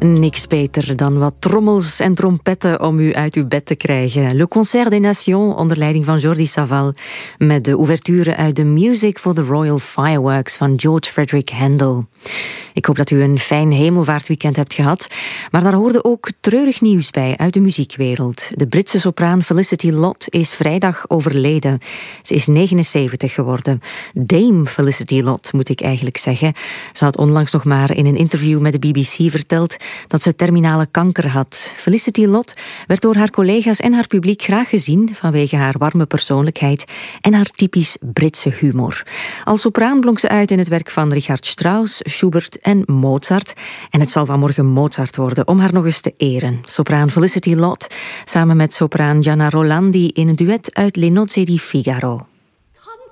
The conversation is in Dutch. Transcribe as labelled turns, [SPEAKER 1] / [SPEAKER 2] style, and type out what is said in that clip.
[SPEAKER 1] Niks beter dan wat trommels en trompetten om u uit uw bed te krijgen. Le Concert des Nations onder leiding van Jordi Savall met de ouverture uit The Music for the Royal Fireworks van George Frederick Handel. Ik hoop dat u een fijn hemelvaartweekend hebt gehad, maar daar hoorde ook treurig nieuws bij uit de muziekwereld. De Britse sopraan Felicity Lott is vrijdag overleden. Ze is 79 geworden. Dame Felicity Lott, moet ik eigenlijk zeggen. Ze had onlangs nog maar in een interview met de BBC verteld dat ze terminale kanker had. Felicity Lott werd door haar collega's en haar publiek graag gezien vanwege haar warme persoonlijkheid en haar typisch Britse humor. Als sopraan blonk ze uit in het werk van Richard Strauss, Schubert en Mozart. En het zal vanmorgen Mozart worden om haar nog eens te eren. Sopraan Felicity Lott samen met sopraan Gianna Rolandi in een duet uit Le Nozze di Figaro.